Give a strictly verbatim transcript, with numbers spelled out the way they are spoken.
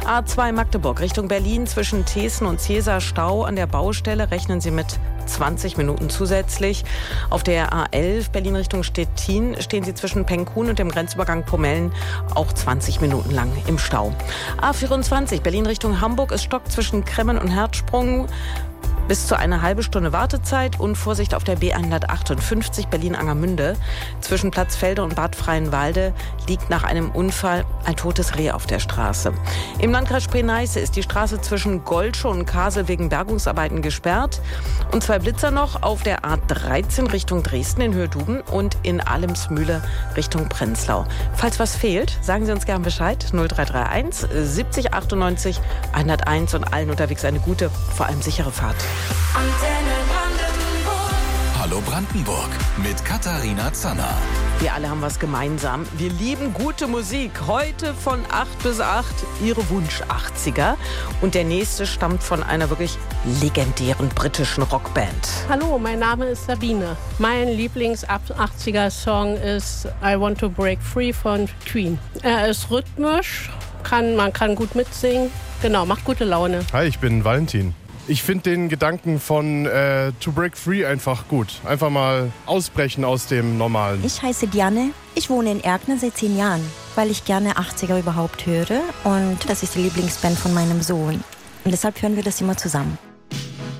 A zwei Magdeburg Richtung Berlin zwischen Thesen und Cäsar Stau an der Baustelle. Rechnen Sie mit zwanzig Minuten zusätzlich. Auf der A elf Berlin Richtung Stettin stehen Sie zwischen Penkhuhn und dem Grenzübergang Pomellen auch zwanzig Minuten lang im Stau. A vierundzwanzig Berlin Richtung Hamburg. Es stockt zwischen Kremmen und Herzsprung. Bis zu eine halbe Stunde Wartezeit und Vorsicht auf der B hundertachtundfünfzig Berlin-Angermünde. Zwischen Platzfelde und Bad Freienwalde liegt nach einem Unfall ein totes Reh auf der Straße. Im Landkreis Spree-Neiße ist die Straße zwischen Golsche und Kasel wegen Bergungsarbeiten gesperrt. Und zwei Blitzer noch auf der A dreizehn Richtung Dresden in Höhe Duben und in Alemsmühle Richtung Prenzlau. Falls was fehlt, sagen Sie uns gern Bescheid. null drei drei eins siebzig achtundneunzig hunderteins und allen unterwegs eine gute, vor allem sichere Fahrt. Antenne Brandenburg. Hallo Brandenburg mit Katharina Zanner. Wir alle haben was gemeinsam. Wir lieben gute Musik. Heute von acht bis acht Ihre Wunsch-achtziger. Und der nächste stammt von einer wirklich legendären britischen Rockband. Hallo, mein Name ist Sabine. Mein Lieblings-achtziger-Song ist I Want to Break Free von Queen. Er ist rhythmisch, kann, man kann gut mitsingen. Genau, macht gute Laune. Hi, ich bin Valentin. Ich finde den Gedanken von äh, To Break Free einfach gut. Einfach mal ausbrechen aus dem Normalen. Ich heiße Diane. Ich wohne in Erkner seit zehn Jahren, weil ich gerne achtziger überhaupt höre. Und das ist die Lieblingsband von meinem Sohn. Und deshalb hören wir das immer zusammen.